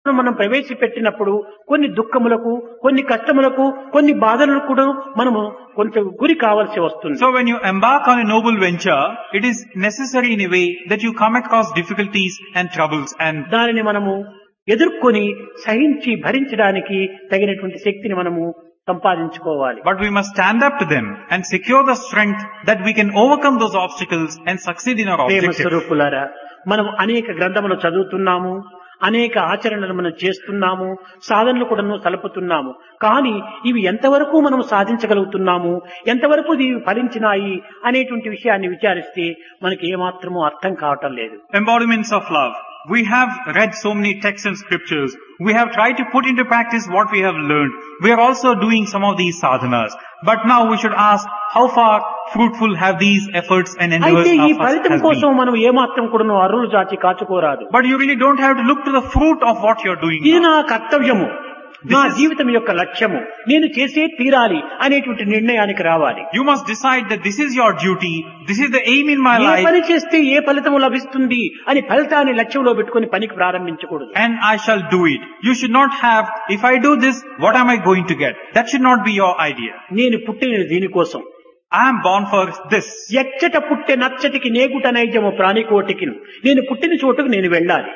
మనం ప్రవేశపెట్టినప్పుడు కొన్ని దుఃఖములకు, కొన్ని కష్టములకు, కొన్ని బాధలకు కూడా మనము కొంత గురి కావాల్సి వస్తుంది. So when you embark on a noble venture, it is necessary in a way that you come across difficulties and troubles, and దానిని మనము ఎదుర్కొని సహించి భరించడానికి తగినటువంటి శక్తిని మనము సంపాదించుకోవాలి. but we must stand up to them and secure the strength that we can overcome those obstacles and succeed in our Prema objective. స్వరూపులారా, మనం అనేక గ్రంథములు చదువుతున్నాము, అనేక ఆచరణలు మనం చేస్తున్నాము, సాధనలు కూడా సలుపుతున్నాము. కానీ ఇవి ఎంతవరకు మనం సాధించగలుగుతున్నాము, ఎంతవరకు ఇవి ఫలించినాయి అనేటువంటి విషయాన్ని విచారిస్తే మనకి ఏమాత్రమూ అర్థం కావటం లేదు. Embodiments of love. We have read so many texts and scriptures. We have tried to put into practice what we have learned. We are also doing some of these sadhanas. But now we should ask, how far fruitful have these efforts and endeavors అయితే ఈ of us ఫలితం has కోసం been? మనం ఏమాత్రం కూడా అరులు చాచి కాచుకోరాదు. But you really don't have to look to the fruit of what you are doing ఇది now. నా కర్తవ్యము, నా జీవితం యొక్క లక్ష్యము, నేను చేసే తీరాలి అనేటువంటి నిర్ణయానికి రావాలి. You must decide that this is your duty, this is the aim in my A life, పని చేస్తే ఏ ఫలితము లభిస్తుంది అని ఫలితాన్ని లక్ష్యంలో పెట్టుకుని పనికి ప్రారంభించకూడదు. and I shall do it. You should not have, if I do this, what am I going to get? That should not be your idea. నేను పుట్టినది దీనికోసం. I am born for this. ఎచ్చట పుట్టే నచ్చటికి నేగుట నైజము ప్రాణికోటికి, నేను పుట్టిన చోటుకు నేను వెళ్ళాలి.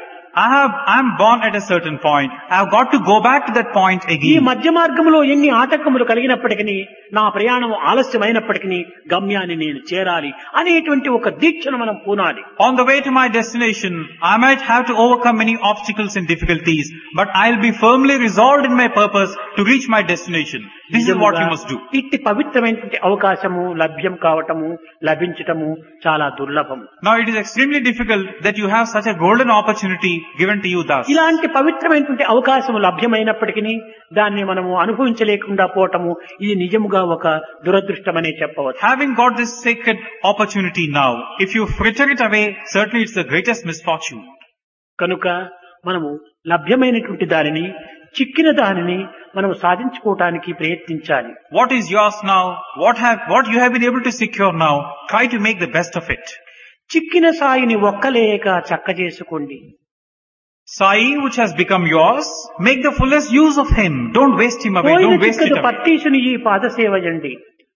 I am born at a certain point. I have got to go back to that point ఈ again. మధ్య మార్గంలో ఎన్ని ఆటంకములు కలిగినప్పటికీ, నా ప్రయాణం ఆలస్యమైనప్పటికీ గమ్యాన్ని నేను చేరాలి అనేటువంటి ఒక దీక్షను మనం పూనాలి. On the way to my destination, I might have to overcome many obstacles and difficulties, but I'll be firmly resolved in my purpose to reach my destination. This is what you must do. ఇట్టి పవిత్రమైనటువంటి అవకాశము లభ్యం కావటము, లభించటము చాలా దుర్లభం. Now it is extremely difficult that you have such a golden opportunity given to you thus. ఇలాంటి పవిత్రమైనటువంటి అవకాశం లభ్యమైనప్పటికీ దాన్ని మనము అనుభవించలేకుండా పోవటము ఇది నిజముగా ఒక దురదృష్టమనే చెప్పవచ్చు. Having got this sacred opportunity now, if you fritter it away, certainly it's the greatest misfortune. కనుక మనము లభ్యమైనటువంటి దానిని, చిక్కిన దానిని మనం సాధించుకోవటానికి ప్రయత్నించాలి. What is yours now, what you have been able to secure now, try to make the best of it. చిక్కిన సాయిని ఒక్కలేక చక్క చేసుకోండి. Sai, which has become yours, make the fullest use of him. Don't waste him away. పోయిన Don't waste it చిక్కదు away. పత్తీసుని ఈ పాదసేవయండి.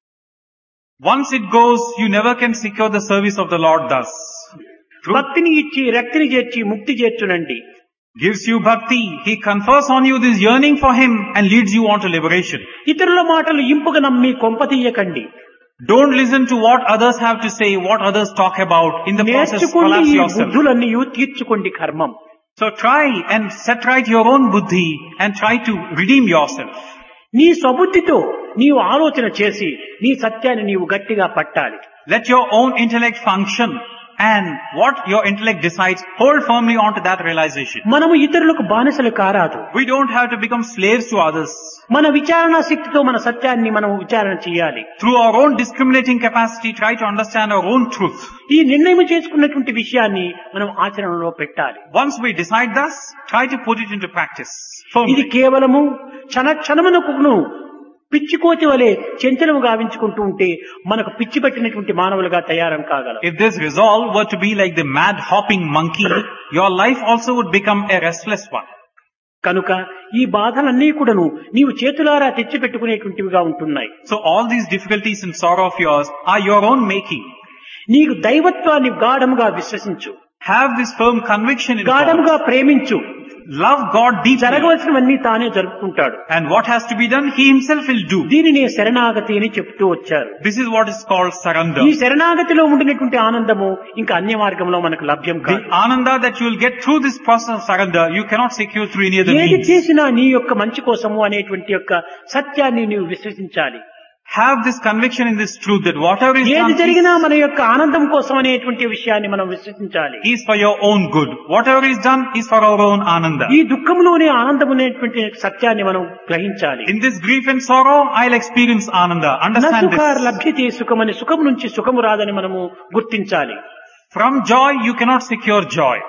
Once it goes, you never can secure the service of the Lord thus. True. భక్తిని ఇచ్చి రక్తిని చేర్చి ముక్తి చేర్చునండి. Gives you bhakti. He confers on you this yearning for him and leads you on to liberation. ఇతరుల మాటలు ఇంపుగా నమ్మి కొంపతీయకండి. Don't listen to what others have to say, what others talk about. In the process, నేర్చుకోండి collapse ఈ yourself. బుద్ధులన్నీ తీర్చుకోండి కర్మం. So try and set right your own buddhi and try to redeem yourself. నీ స్వబుద్ధితో నీవు ఆలోచన చేసి నీ సత్యాన్ని నీవు గట్టిగా పట్టాలి. Let your own intellect function, and what your intellect decides, hold firmly on to that realization. మనము ఇతరులకు బానిసలు కారాదు. We don't have to become slaves to others. మన విచారణ శక్తితో మన సత్యాన్ని మనం విచారణ చేయాలి. Through our own discriminating capacity, try to understand our own truth. ఈ నిర్ణయం చేసుకున్నటువంటి విషయాన్ని మనం ఆచరణలో పెట్టాలి. Once we decide thus, try to put it into practice ఇది firmly. కేవలము క్షణమునకును పిచ్చికోతి వలె చెంచలము గావించుకుంటూ ఉంటే మనకు పిచ్చి పట్టినటువంటి మానవులుగా తయారం కాగలం. If this resolve were to be like the mad hopping monkey, your life also would become a restless one. కనుక ఈ బాధలన్నీ కూడాను నీవు చేతులారా తెచ్చిపెట్టుకునేటువంటివిగా ఉంటున్నాయి. So all these difficulties and sorrow of yours are your own making. నీకు దైవత్వాన్ని గాఢముగా విశ్వసించు, Have this firm conviction in God. గాఢముగా ప్రేమించు. Love God deeply. జరగవలసినవన్నీ తానే జరుపుకుంటాడు. And what has to be done, He Himself will do. దీనినే శరణాగతి అని చెప్తూ వచ్చారు. This is what is called surrender. ఈ శరణాగతిలో ఉండినటువంటి ఆనందము ఇంకా అన్య మార్గంలో మనకు లభ్యం The కాదు. ananda that you will get through this process of surrender, you cannot secure through any other ఏది means. చేసినా నీ యొక్క మంచి కోసము అనేటువంటి యొక్క సత్యాన్ని నీవు విశ్వసించాలి. Have this conviction in this truth that whatever is ఏది done జరిగినా మన యొక్క ఆనందం కోసం అనేటువంటి విషయాన్ని మనం విశ్వసించాలి. is for your own good. Whatever is done is for our own ananda. ఈ దుఃఖంలోనే ఆనందం అనేటువంటి సత్యాన్ని మనం గ్రహించాలి. In this grief and sorrow, I'll experience ananda. Understand నసుఖార్ this. లభ్యతే సుఖమని సుఖం నుంచి సుఖము రాదని మనము గుర్తించాలి. From joy, you cannot secure joy.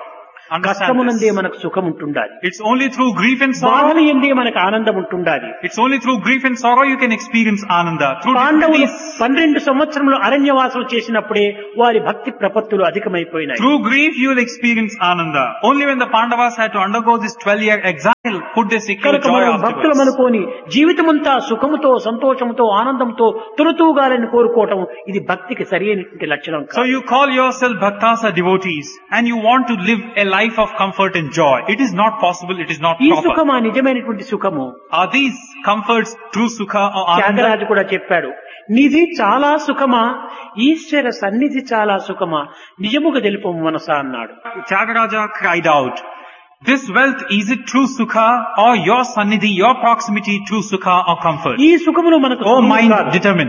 understand కష్టమునందే this. మనకు సుఖం ఉంటుండాలి, It's only through grief and బాధలు sorrow. ఎందే మనకు ఆనందం ఉంటుండాలి. It's only through grief and sorrow you can experience Ananda. Through పాండవులు difficulties, 12 సంవత్సరములు అరణ్యవాసం చేసినప్పుడే వారి భక్తి ప్రపత్తులు అధికమైపోయినాయి. through grief you will experience Ananda. Only when the Pandavas had to undergo this 12-year exile could they secure కనుక joy మనం భక్తులు afterwards. అనుకోని జీవితమంతా సుఖముతో, సంతోషంతో, ఆనందంతో తులతూగాలని కోరుకోవటం ఇది భక్తికి సరి అయినటువంటి లక్షణం So కాదు. you call yourself bhaktas or devotees and you want to live a life of comfort and joy. It is not possible, it is not ఈ proper. సుఖమా నిజమైనటువంటి సుఖము? Are these comforts true sukha or Ananda? Tyagaraju కూడా చెప్పాడు, నిధి చాలా సుఖమా, ఈశ్వర సన్నిధి చాలా సుఖమా, నిజముగా తెలుపము మనసా అన్నాడు. Tyagaraja cried out, this wealth, is it true sukha or your sannidhi, your proximity true sukha or comfort? ఈ సుఖములు మనకు Oh సుఖములు mind, కాదు. determine.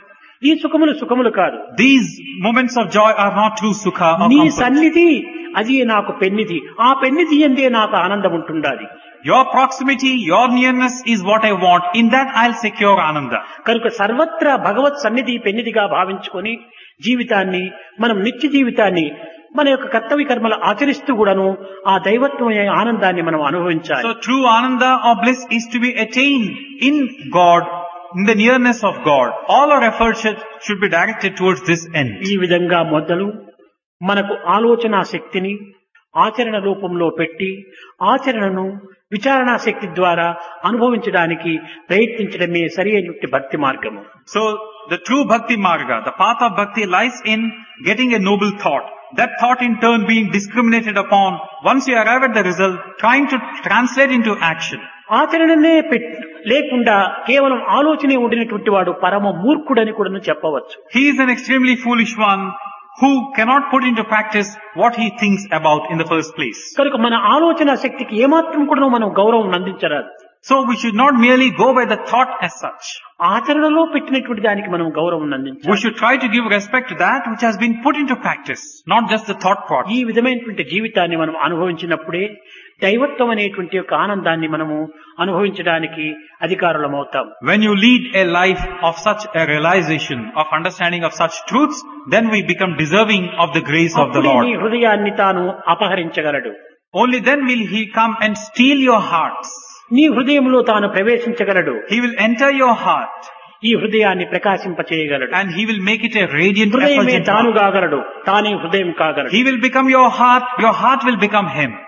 ఈ సుఖములు సుఖములు కాదు. These moments of joy are not true sukha or నీ comfort. సన్నిధి అది నాకు పెన్నిధి, ఆ పెన్నిధి ఎందే నాకు ఆనందం ఉంటుండాలి. Your proximity, your nearness is what I want. In that I'll secure Ananda. కనుక సర్వత్రా భగవత్ సన్నిధి పెన్నిధిగా భావించుకొని జీవితాన్ని, మనం నిత్య జీవితాన్ని మన యొక్క కర్తవ్య కర్మలు ఆచరిస్తూ కూడాను ఆ దైవత్వమైన ఆనందాన్ని మనం అనుభవించాలి. So true Ananda or bliss is to be attained in God, in the nearness of God. All our efforts should be directed towards this end. ఈ విధంగా మొదలు మనకు ఆలోచనా శక్తిని ఆచరణ రూపంలో పెట్టి ఆచరణను విచారణా శక్తి ద్వారా అనుభవించడానికి ప్రయత్నించడమే సరి అయినటువంటి భక్తి మార్గము. So the true bhakti marga, the path of bhakti lies in getting a noble thought. That thought in turn being discriminated upon. Once you arrive at the result, trying to translate into action. ఆచరణనే లేకుండా కేవలం ఆలోచనే ఉండినటువంటి వాడు పరమ మూర్ఖుడని కూడా చెప్పవచ్చు. He is an extremely foolish one who cannot put into practice what he thinks about in the first place. కనుక మన ఆలోచన శక్తికి ఏమాత్రం కూడా మనం గౌరవం అందించరాదు. So we should not merely go by the thought as such. ఆచరణలో పెట్టినటువంటి దానికి మనం గౌరవం We అందించాలి. should try to give respect to that which has been put into practice, not just the thought part. ఈ విధమైనటువంటి జీవితాన్ని మనం అనుభవించినప్పుడే దైవత్వం అనేటువంటి యొక్క ఆనందాన్ని మనము అనుభవించడానికి అధికారులమవుతాం. When you lead a life of such a realization, of understanding of such truths, then we become deserving of the grace of the అప్పుడే నీ Lord. హృదయాన్ని తాను అపహరించగలడు. Only then will He come and steal your hearts. నీ హృదయంలో తాను ప్రవేశించగలడు. He will enter your heart ఈ హృదయాన్ని ప్రకాశింపచేయగలడు. and He will make it a radiant, హృదయమే effulgent తాను heart. కాగలడు, తానే హృదయం కాగలడు. He will become your heart will become Him.